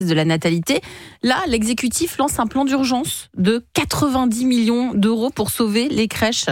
de la natalité. Là, l'exécutif lance un plan d'urgence de 90 millions d'euros pour sauver les crèches.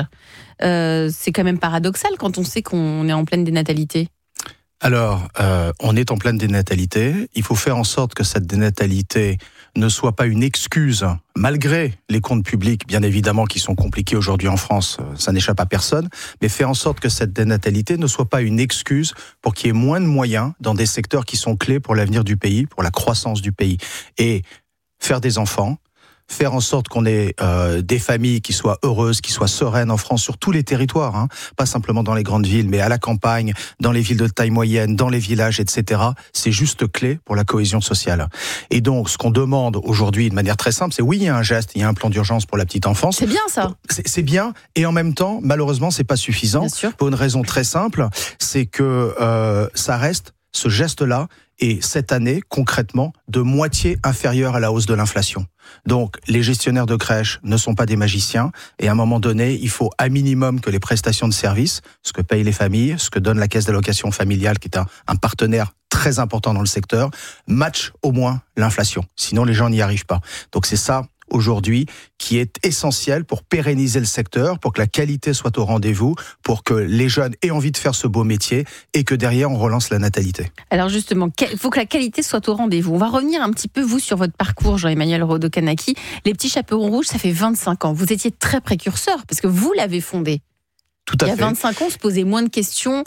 C'est quand même paradoxal quand on sait qu'on est en pleine dénatalité. Alors, on est en pleine dénatalité. Il faut faire en sorte que cette dénatalité ne soit pas une excuse, malgré les comptes publics, bien évidemment, qui sont compliqués aujourd'hui en France, ça n'échappe à personne, mais faire en sorte que cette dénatalité ne soit pas une excuse pour qu'il y ait moins de moyens dans des secteurs qui sont clés pour l'avenir du pays, pour la croissance du pays. Et faire des enfants, faire en sorte qu'on ait des familles qui soient heureuses, qui soient sereines en France, sur tous les territoires, hein, pas simplement dans les grandes villes, mais à la campagne, dans les villes de taille moyenne, dans les villages, etc. C'est juste clé pour la cohésion sociale. Et donc, ce qu'on demande aujourd'hui de manière très simple, c'est oui, il y a un geste, il y a un plan d'urgence pour la petite enfance. C'est bien ça. C'est bien, et en même temps, malheureusement, c'est pas suffisant. Pour une raison très simple, c'est que ça reste, ce geste-là, et cette année, concrètement, de moitié inférieur à la hausse de l'inflation. Donc, les gestionnaires de crèches ne sont pas des magiciens, et à un moment donné, il faut à minimum que les prestations de services, ce que payent les familles, ce que donne la caisse d'allocation familiale, qui est un partenaire très important dans le secteur, matchent au moins l'inflation. Sinon, les gens n'y arrivent pas. Donc, c'est ça, aujourd'hui, qui est essentiel pour pérenniser le secteur, pour que la qualité soit au rendez-vous, pour que les jeunes aient envie de faire ce beau métier et que derrière, on relance la natalité. Alors justement, il faut que la qualité soit au rendez-vous. On va revenir un petit peu, vous, sur votre parcours, Jean-Emmanuel Rodokanaki. Les Petits Chaperons Rouges, ça fait 25 ans. Vous étiez très précurseur, parce que vous l'avez fondé. Tout à fait. Il y a 25 ans, on se posait moins de questions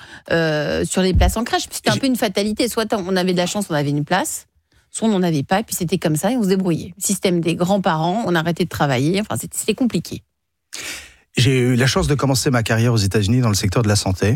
sur les places en crèche. C'était un peu une fatalité. Soit on avait de la chance, on avait une place, soit on n'en avait pas, et puis c'était comme ça, et on se débrouillait. Système des grands-parents, on arrêtait de travailler, enfin c'était compliqué. J'ai eu la chance de commencer ma carrière aux États-Unis dans le secteur de la santé,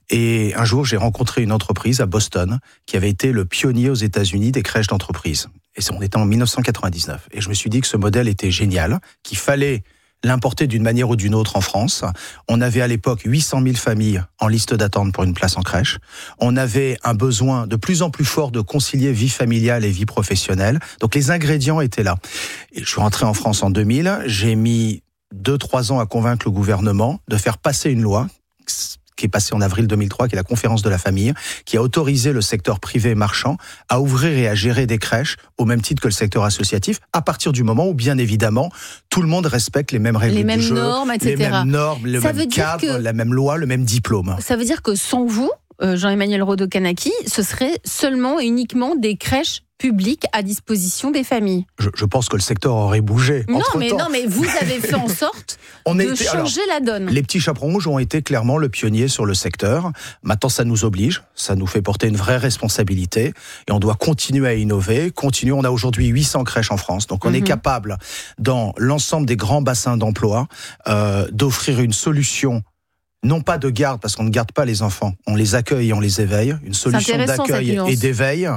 et un jour j'ai rencontré une entreprise à Boston qui avait été le pionnier aux États-Unis des crèches d'entreprise. Et on était en 1999, et je me suis dit que ce modèle était génial, qu'il fallait l'importer d'une manière ou d'une autre en France. On avait à l'époque 800 000 familles en liste d'attente pour une place en crèche. On avait un besoin de plus en plus fort de concilier vie familiale et vie professionnelle. Donc les ingrédients étaient là. Et je suis rentré en France en 2000. J'ai mis 2-3 ans à convaincre le gouvernement de faire passer une loi qui est passée en avril 2003, qui est la conférence de la famille, qui a autorisé le secteur privé marchand à ouvrir et à gérer des crèches au même titre que le secteur associatif, à partir du moment où, bien évidemment, tout le monde respecte les mêmes règles du jeu, normes, etc. les mêmes normes, le même cadre, la même loi, le même diplôme. Ça veut dire que sans vous, Jean-Emmanuel Rodokanaki, ce serait seulement et uniquement des crèches publiques à disposition des familles. Je pense que le secteur aurait bougé. Non, mais vous avez fait en sorte de changer la donne. Les Petits Chaperons Rouges ont été clairement le pionnier sur le secteur. Maintenant, ça nous oblige, ça nous fait porter une vraie responsabilité, et on doit continuer à innover. On a aujourd'hui 800 crèches en France, donc on est capable, dans l'ensemble des grands bassins d'emploi, d'offrir une solution. Non pas de garde, parce qu'on ne garde pas les enfants, on les accueille et on les éveille. Une solution d'accueil et d'éveil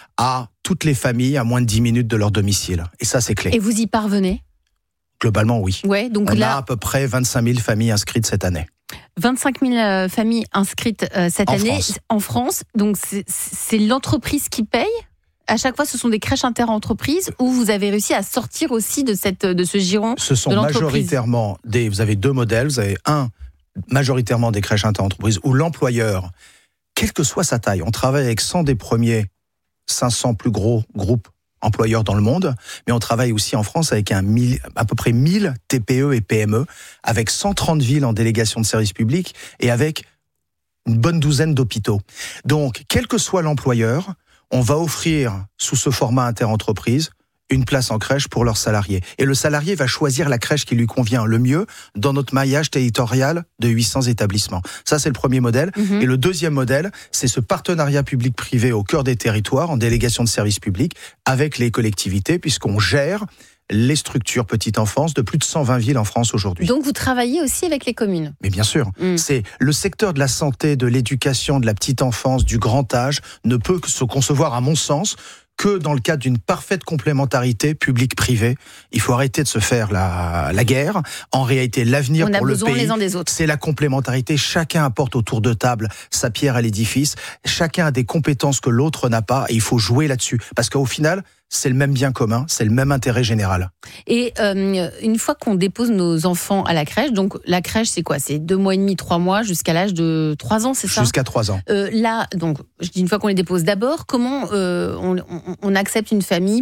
à toutes les familles à moins de 10 minutes de leur domicile. Et ça, c'est clé. Et vous y parvenez ? Globalement, oui. Ouais, donc on a à peu près 25 000 familles inscrites cette année. 25 000 familles inscrites cette année en France. Donc c'est l'entreprise qui paye ? À chaque fois, ce sont des crèches inter-entreprises, où vous avez réussi à sortir aussi de ce giron de l'entreprise ? Ce sont majoritairement vous avez deux modèles. Vous avez majoritairement des crèches inter-entreprises où l'employeur, quelle que soit sa taille, on travaille avec 100 des premiers 500 plus gros groupes employeurs dans le monde, mais on travaille aussi en France avec à peu près 1000 TPE et PME, avec 130 villes en délégation de services publics et avec une bonne douzaine d'hôpitaux. Donc, quel que soit l'employeur, on va offrir sous ce format inter-entreprise une place en crèche pour leurs salariés. Et le salarié va choisir la crèche qui lui convient le mieux dans notre maillage territorial de 800 établissements. Ça, c'est le premier modèle. Et le deuxième modèle, c'est ce partenariat public-privé au cœur des territoires, en délégation de services publics, avec les collectivités, puisqu'on gère les structures petite enfance de plus de 120 villes en France aujourd'hui. Donc vous travaillez aussi avec les communes ? Mais bien sûr. C'est le secteur de la santé, de l'éducation, de la petite enfance, du grand âge, ne peut que se concevoir, à mon sens, que dans le cadre d'une parfaite complémentarité publique-privée. Il faut arrêter de se faire la guerre. En réalité, l'avenir pour le pays, les uns des autres. C'est la complémentarité. Chacun apporte autour de table sa pierre à l'édifice. Chacun a des compétences que l'autre n'a pas, et il faut jouer là-dessus. Parce qu'au final, c'est le même bien commun, c'est le même intérêt général. Et une fois qu'on dépose nos enfants à la crèche, donc la crèche, c'est quoi ? C'est 2 mois et demi, 3 mois, jusqu'à l'âge de 3 ans, c'est ça ? Jusqu'à 3 ans. Là, donc, je dis une fois qu'on les dépose, d'abord, comment on accepte une famille